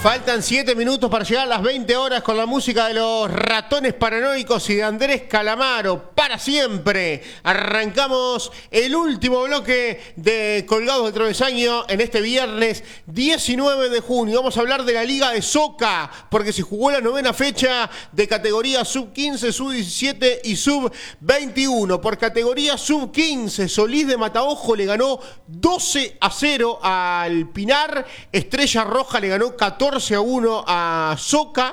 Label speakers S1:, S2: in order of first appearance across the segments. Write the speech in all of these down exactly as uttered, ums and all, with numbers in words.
S1: Faltan siete minutos para llegar a las veinte horas con la música de los Ratones Paranoicos y de Andrés Calamaro. Para siempre. Arrancamos el último bloque de Colgados de Travesaño en este viernes diecinueve de junio. Vamos a hablar de la Liga de Soca, porque se jugó la novena fecha de categoría sub quince, sub diecisiete y sub veintiuno. Por categoría sub quince, Solís de Mataojo le ganó doce a cero al Pinar. Estrella Roja le ganó catorce a uno a Soca.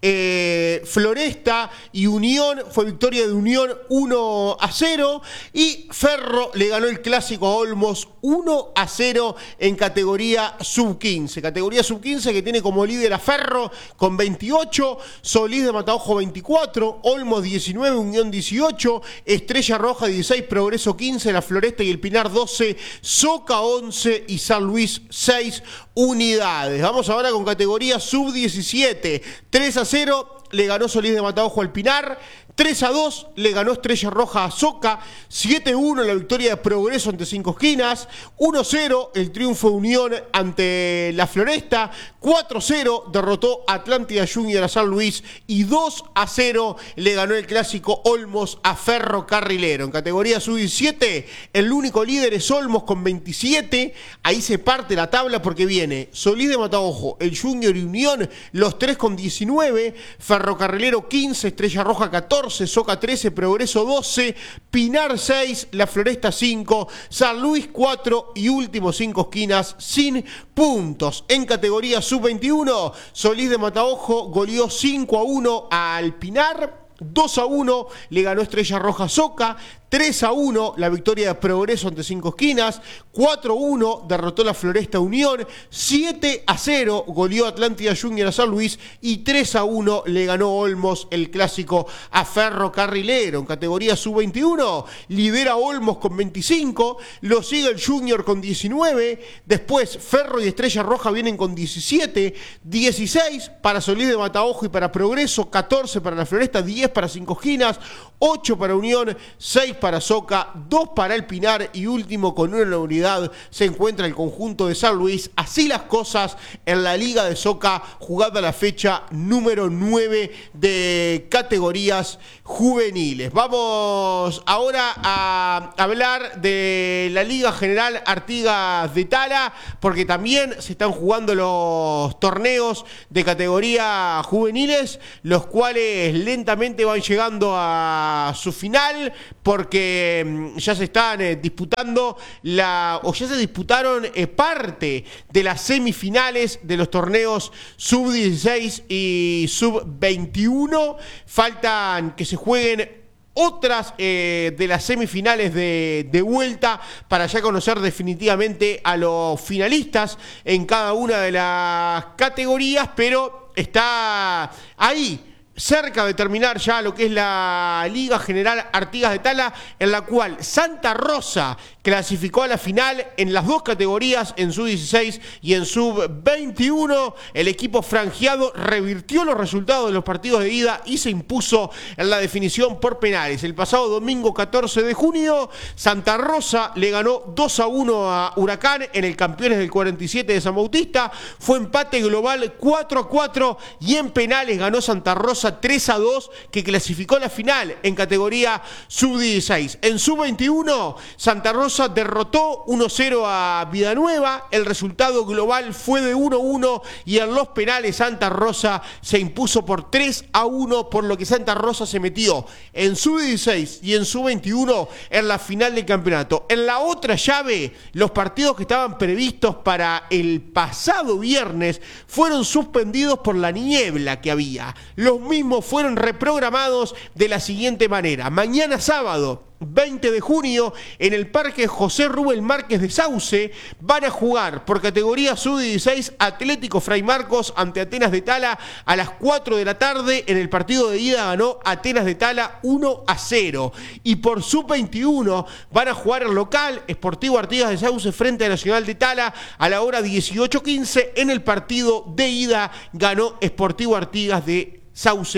S1: Eh, Floresta y Unión, fue victoria de Unión uno a cero, y Ferro le ganó el clásico a Olmos uno a cero en categoría sub quince. Categoría sub quince que tiene como líder a Ferro con veintiocho, Solís de Mataojo veinticuatro, Olmos diecinueve, Unión dieciocho, Estrella Roja dieciséis, Progreso quince, la Floresta y el Pinar doce, Soca once y San Luis seis unidades. Vamos ahora con categoría sub diecisiete. tres a cero le ganó Solís de Mataojo al Pinar, tres a dos le ganó Estrella Roja a Soca, siete a uno la victoria de Progreso ante Cinco Esquinas, uno a cero el triunfo de Unión ante la Floresta, cuatro a cero derrotó Atlántida Junior a San Luis y dos a cero le ganó el clásico Olmos a Ferro Carrilero. En categoría sub diecisiete el único líder es Olmos con veintisiete, ahí se parte la tabla porque viene Solís de Mataojo, el Junior y Unión, los tres con diecinueve, Ferrocarrilero quince, Estrella Roja catorce, Soca trece, Progreso doce, Pinar seis, La Floresta cinco, San Luis cuatro y último Cinco Esquinas sin puntos. En categoría sub veintiuno, Solís de Mataojo goleó cinco a uno al Pinar, dos a uno le ganó Estrella Roja a Soca, tres a uno la victoria de Progreso ante Cinco Esquinas, cuatro a uno derrotó la Floresta Unión, siete a cero goleó Atlántida Junior a San Luis y tres a uno le ganó Olmos el clásico a Ferro Carrilero. En categoría sub veintiuno lidera Olmos con veinticinco, lo sigue el Junior con diecinueve, después Ferro y Estrella Roja vienen con diecisiete, dieciséis para Solís de Mataojo y para Progreso, catorce para la Floresta, diez para Cinco Esquinas, ocho para Unión, seis para Soca, dos para el Pinar y último con una unidad se encuentra el conjunto de San Luis. Así las cosas en la Liga de Soca, jugada la fecha número nueve de categorías juveniles. Vamos ahora a hablar de la Liga General Artigas de Tala, porque también se están jugando los torneos de categoría juveniles, los cuales lentamente van llegando a su final, porque que ya se están eh, disputando la o ya se disputaron eh, parte de las semifinales de los torneos sub dieciséis y sub veintiuno. Faltan que se jueguen otras eh, de las semifinales de, de vuelta para ya conocer definitivamente a los finalistas en cada una de las categorías, pero está ahí cerca de terminar ya lo que es la Liga General Artigas de Tala, en la cual Santa Rosa clasificó a la final en las dos categorías, en sub dieciséis y en sub veintiuno. El equipo franjeado revirtió los resultados de los partidos de ida y se impuso en la definición por penales. El pasado domingo catorce de junio, Santa Rosa le ganó dos a uno a Huracán en el Campeones del cuarenta y siete de San Bautista. Fue empate global cuatro a cuatro y en penales ganó Santa Rosa tres a dos, que clasificó a la final en categoría sub dieciséis. En sub veintiuno, Santa Rosa derrotó uno a cero a Vidanueva. El resultado global fue de uno a uno y en los penales Santa Rosa se impuso por tres a uno, por lo que Santa Rosa se metió en sub dieciséis y en sub veintiuno en la final del campeonato. En la otra llave, los partidos que estaban previstos para el pasado viernes fueron suspendidos por la niebla que había. Los mismos fueron reprogramados de la siguiente manera: mañana sábado veinte de junio, en el Parque José Rubén Márquez de Sauce, van a jugar por categoría sub dieciséis Atlético Fray Marcos ante Atenas de Tala a las cuatro de la tarde. En el partido de ida ganó Atenas de Tala uno a cero. Y por sub veintiuno van a jugar el local Sportivo Artigas de Sauce frente a Nacional de Tala a la hora dieciocho quince. En el partido de ida ganó Sportivo Artigas de Sauce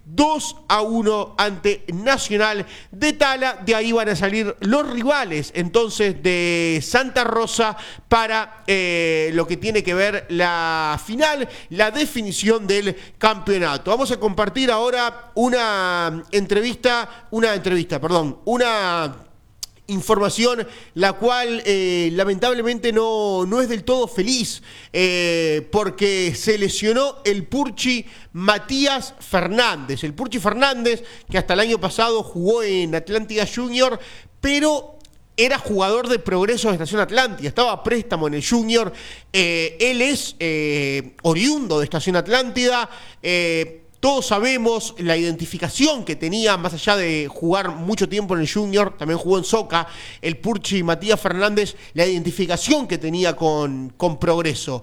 S1: dos a uno ante Nacional de Tala. De ahí van a salir los rivales entonces de Santa Rosa para eh, lo que tiene que ver la final, la definición del campeonato. Vamos a compartir ahora una entrevista, una entrevista, perdón, una información la cual eh, lamentablemente no, no es del todo feliz, eh, porque se lesionó el Purchi Matías Fernández. El Purchi Fernández, que hasta el año pasado jugó en Atlántida Junior, pero era jugador de Progreso de Estación Atlántida, estaba a préstamo en el Junior. Eh, él es eh, oriundo de Estación Atlántida. eh, Todos sabemos la identificación que tenía, más allá de jugar mucho tiempo en el Junior, también jugó en Soca, el Purchi Matías Fernández, la identificación que tenía con, con Progreso.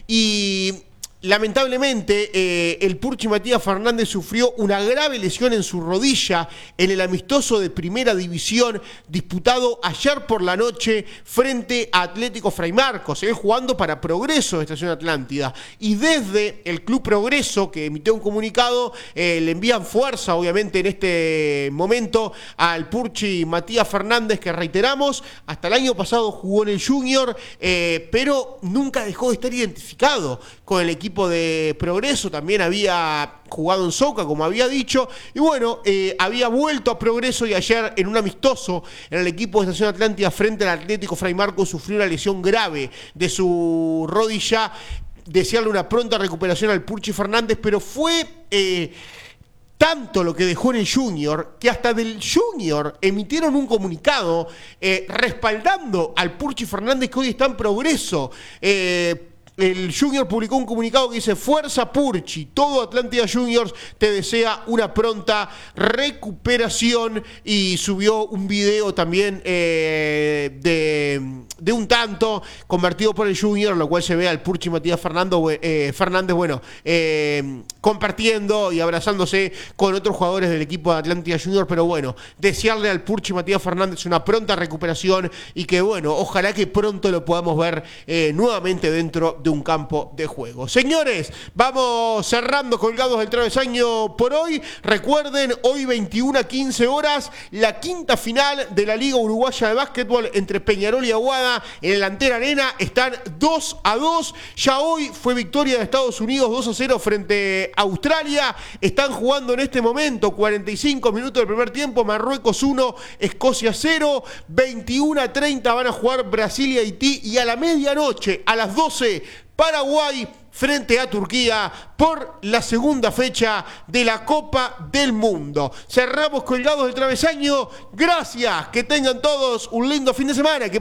S1: Y lamentablemente, eh, el Purchi Matías Fernández sufrió una grave lesión en su rodilla en el amistoso de Primera División disputado ayer por la noche frente a Atlético Fray Marcos, él jugando para Progreso de Estación Atlántida. Y desde el Club Progreso, que emitió un comunicado, eh, le envían fuerza, obviamente, en este momento al Purchi Matías Fernández, que reiteramos, hasta el año pasado jugó en el Junior, eh, pero nunca dejó de estar identificado con el equipo de Progreso. También había jugado en Soca, como había dicho, y bueno, eh, había vuelto a Progreso, y ayer en un amistoso en el equipo de Estación Atlántida frente al Atlético Fray Marcos sufrió una lesión grave de su rodilla. Desearle una pronta recuperación al Purchi Fernández, pero fue eh, tanto lo que dejó en el Junior, que hasta del Junior emitieron un comunicado eh, respaldando al Purchi Fernández, que hoy está en Progreso. eh, El Junior publicó un comunicado que dice: fuerza Purchi, todo Atlántida Juniors te desea una pronta recuperación, y subió un video también eh, de, de un tanto convertido por el Junior, en lo cual se ve al Purchi Matías Fernando, eh, Fernández, bueno, eh, compartiendo y abrazándose con otros jugadores del equipo de Atlántida Juniors. Pero bueno, desearle al Purchi Matías Fernández una pronta recuperación, y que bueno, ojalá que pronto lo podamos ver eh, nuevamente dentro de de un campo de juego. Señores, vamos cerrando Colgados del Travesaño por hoy. Recuerden, hoy veintiuna a quince horas, la quinta final de la Liga Uruguaya de Básquetbol entre Peñarol y Aguada en el Antero Arena. Están dos a dos. Ya hoy fue victoria de Estados Unidos dos a cero frente a Australia. Están jugando en este momento cuarenta y cinco minutos del primer tiempo. Marruecos uno, Escocia cero. veintiuno a treinta van a jugar Brasil y Haití. Y a la medianoche, a las doce, Paraguay frente a Turquía por la segunda fecha de la Copa del Mundo. Cerramos Colgados del Travesaño. Gracias, que tengan todos un lindo fin de semana. Que